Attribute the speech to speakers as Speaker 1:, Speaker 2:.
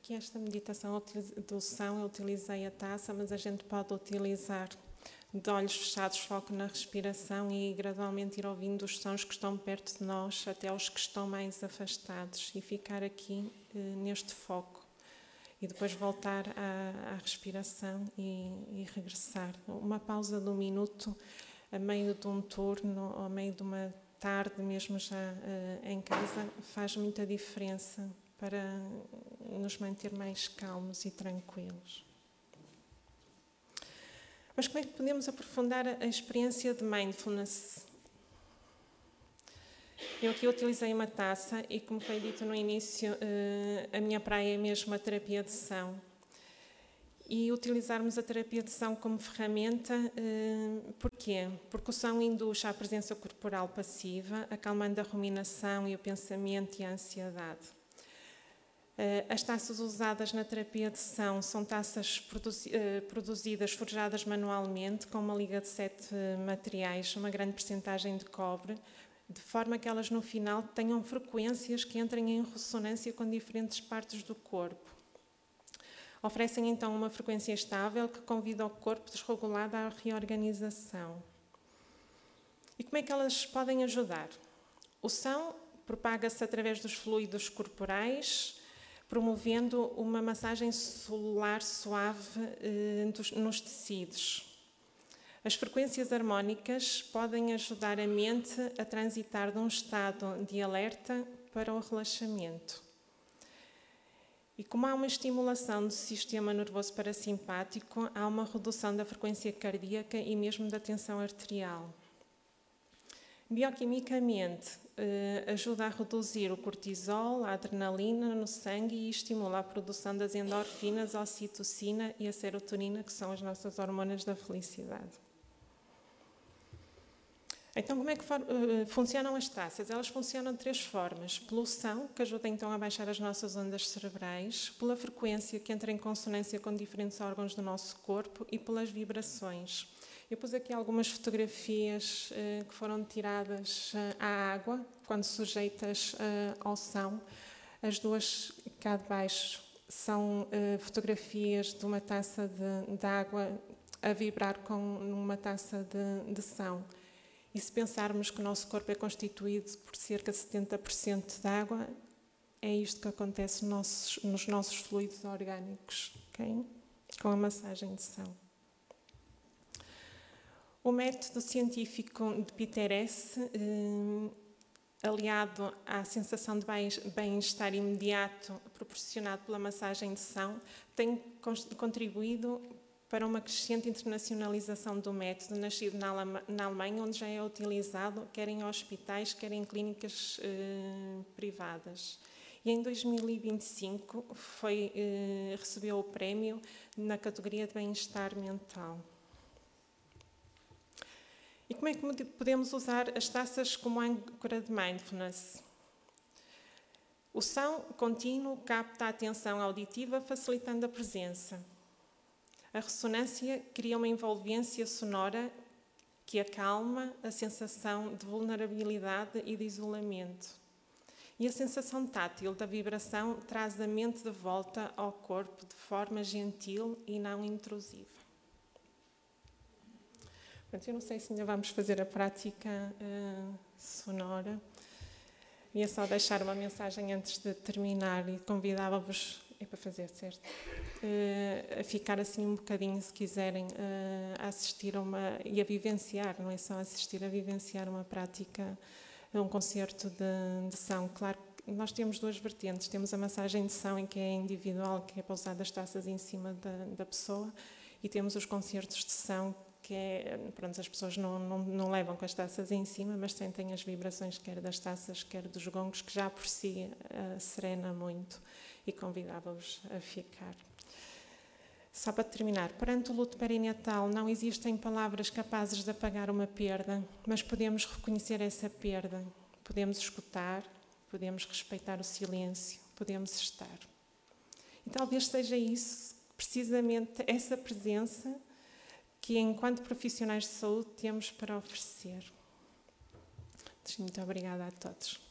Speaker 1: Aqui esta meditação do som, eu utilizei a taça, mas a gente pode utilizar de olhos fechados, foco na respiração e gradualmente ir ouvindo os sons que estão perto de nós até os que estão mais afastados e ficar aqui neste foco. E depois voltar à respiração e regressar. Uma pausa de 1 minuto a meio de um turno ou a meio de uma tarde, mesmo já em casa, faz muita diferença para nos manter mais calmos e tranquilos. Mas como é que podemos aprofundar a experiência de mindfulness? Eu aqui utilizei uma taça e, como foi dito no início, a minha praia é mesmo a terapia de som. E utilizarmos a terapia de som como ferramenta, porquê? Porque o som induz à presença corporal passiva, acalmando a ruminação e o pensamento e a ansiedade. As taças usadas na terapia de som são taças produzidas, forjadas manualmente, com uma liga de 7 materiais, uma grande percentagem de cobre, de forma que elas no final tenham frequências que entrem em ressonância com diferentes partes do corpo. Oferecem então uma frequência estável que convida o corpo desregulado à reorganização. E como é que elas podem ajudar? O som propaga-se através dos fluidos corporais, promovendo uma massagem celular suave nos tecidos. As frequências harmónicas podem ajudar a mente a transitar de um estado de alerta para o relaxamento. E como há uma estimulação do sistema nervoso parasimpático, há uma redução da frequência cardíaca e mesmo da tensão arterial. Bioquimicamente, ajuda a reduzir o cortisol, a adrenalina no sangue e estimula a produção das endorfinas, a ocitocina e a serotonina, que são as nossas hormonas da felicidade. Então, como é que funcionam as taças? Elas funcionam de 3 formas. Pelo som, que ajuda então a baixar as nossas ondas cerebrais, pela frequência, que entra em consonância com diferentes órgãos do nosso corpo, e pelas vibrações. Eu pus aqui algumas fotografias que foram tiradas à água, quando sujeitas ao som. As 2 cá de baixo são fotografias de uma taça de água a vibrar com uma taça de som. E se pensarmos que o nosso corpo é constituído por cerca de 70% de água, é isto que acontece nos nossos fluidos orgânicos, okay? Com a massagem de som. O método científico de Peter Hesse, aliado à sensação de bem-estar imediato proporcionado pela massagem de som, tem contribuído para uma crescente internacionalização do método, nascido na Alemanha, onde já é utilizado quer em hospitais, quer em clínicas privadas. E em 2025 recebeu o prémio na categoria de bem-estar mental. E como é que podemos usar as taças como âncora de mindfulness? O som contínuo capta a atenção auditiva, facilitando a presença. A ressonância cria uma envolvência sonora que acalma a sensação de vulnerabilidade e de isolamento. E a sensação tátil da vibração traz a mente de volta ao corpo de forma gentil e não intrusiva. Portanto, eu não sei se ainda vamos fazer a prática sonora. Ia só deixar uma mensagem antes de terminar e convidava-vos, é para fazer, certo? A ficar assim um bocadinho, se quiserem, a assistir e a vivenciar, não é só assistir, a vivenciar uma prática, um concerto de som. Claro que nós temos 2 vertentes. Temos a massagem de som, em que é individual, que é pousar as taças em cima da pessoa, e temos os concertos de som, que é, pronto, as pessoas não levam com as taças em cima, mas sentem as vibrações, quer das taças, quer dos gongos, que já por si serena muito, e convidava-vos a ficar. Só para terminar, perante o luto perinatal não existem palavras capazes de apagar uma perda, mas podemos reconhecer essa perda, podemos escutar, podemos respeitar o silêncio, podemos estar. E talvez seja isso, precisamente essa presença, que enquanto profissionais de saúde temos para oferecer. Muito obrigada a todos.